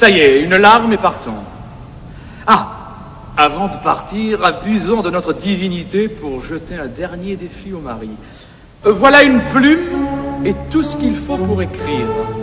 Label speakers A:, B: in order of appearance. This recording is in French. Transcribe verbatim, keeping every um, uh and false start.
A: Ça y est, une larme et partons. Ah, avant de partir, abusons de notre divinité pour jeter un dernier défi au mari. Voilà une plume et tout ce qu'il faut pour écrire.